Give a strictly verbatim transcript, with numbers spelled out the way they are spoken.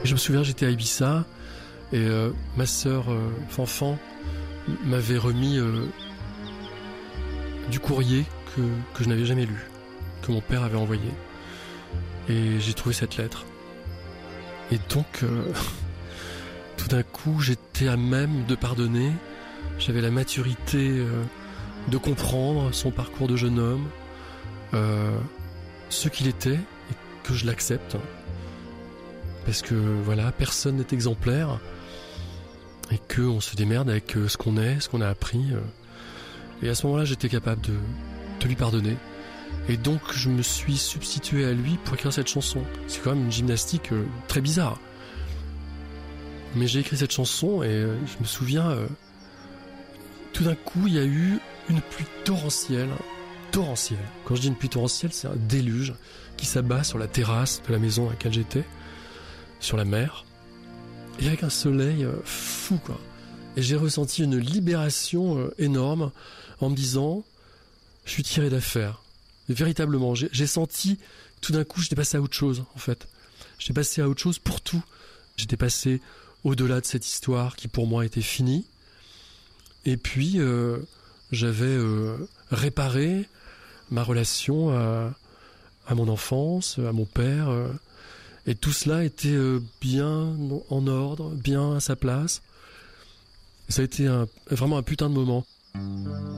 Je me souviens, j'étais à Ibiza et euh, ma sœur euh, Fanfan m'avait remis euh, du courrier que, que je n'avais jamais lu, que mon père avait envoyé. Et j'ai trouvé cette lettre. Et donc, euh, tout d'un coup, j'étais à même de pardonner. J'avais la maturité euh, de comprendre son parcours de jeune homme, euh, ce qu'il était, et que je l'accepte. Parce que, voilà, personne n'est exemplaire. Et qu'on se démerde avec ce qu'on est, ce qu'on a appris. Et à ce moment-là, j'étais capable de, de lui pardonner. Et donc, je me suis substitué à lui pour écrire cette chanson. C'est quand même une gymnastique euh, très bizarre. Mais j'ai écrit cette chanson et euh, je me souviens, euh, tout d'un coup, il y a eu une pluie torrentielle. Torrentielle. Quand je dis une pluie torrentielle, c'est un déluge qui s'abat sur la terrasse de la maison à laquelle j'étais, sur la mer. Et avec un soleil euh, fou, quoi. Et j'ai ressenti une libération euh, énorme en me disant, je suis tiré d'affaire. Et véritablement, j'ai, j'ai senti, tout d'un coup, j'étais passé à autre chose, en fait. J'étais passé à autre chose pour tout. J'étais passé au-delà de cette histoire qui, pour moi, était finie. Et puis, euh, j'avais euh, réparé ma relation à, à mon enfance, à mon père. Euh, et tout cela était euh, bien en ordre, bien à sa place. Ça a été un, vraiment un putain de moment.